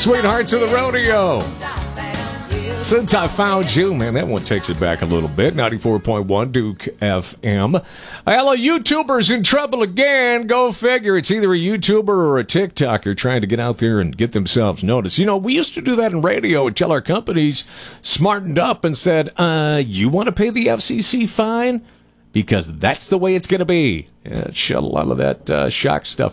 Sweethearts of the Rodeo. Since I Found You, man, that one takes it back a little bit. 94.1 Duke FM. Hello, YouTubers in trouble again. Go figure. It's either a YouTuber or a TikToker trying to get out there and get themselves noticed. You know, we used to do that in radio until our companies smartened up and said, you want to pay the FCC fine? Because that's the way it's going to be. Yeah, shut a lot of that shock stuff